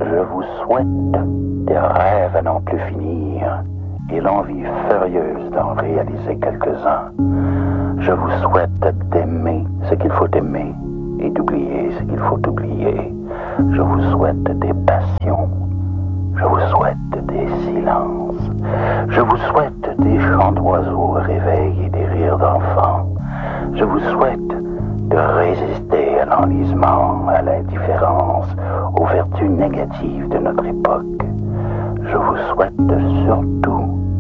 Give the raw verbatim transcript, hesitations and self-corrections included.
Je vous souhaite des rêves à n'en plus finir et l'envie furieuse d'en réaliser quelques-uns. Je vous souhaite d'aimer ce qu'il faut aimer et d'oublier ce qu'il faut oublier. Je vous souhaite des passions. Je vous souhaite des silences. Je vous souhaite des chants d'oiseaux au réveil et des rires d'enfants. Je vous souhaite de résister à l'enlisement, à l'indifférence, aux vertus négatives de notre époque. Je vous souhaite surtout